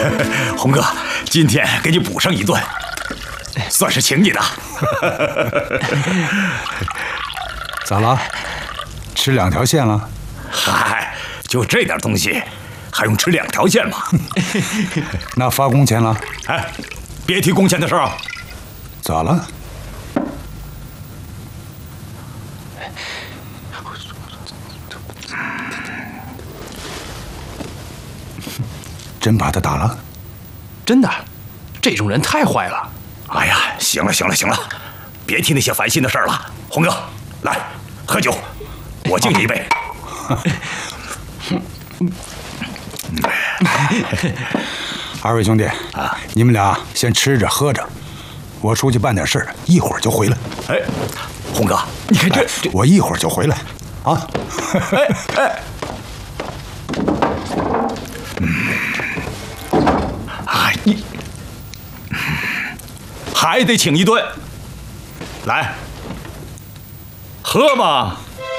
红哥，今天给你补上一顿，算是请你的。 咋了？吃2条线了？ 嗨，就这点东西，还用吃2条线吗？ 那发工钱了？ 哎，别提工钱的事啊！ 咋了？真把他打了？ 真的，这种人太坏了。 哎呀，行了，别提那些烦心的事儿了。红哥，来喝酒，我敬你一杯。 2位兄弟啊，你们俩先吃着喝着，我出去办点事，一会儿就回来。 哎，红哥，你看这， 我一会儿就回来，啊。 哎。你还得请一顿，来，喝吧。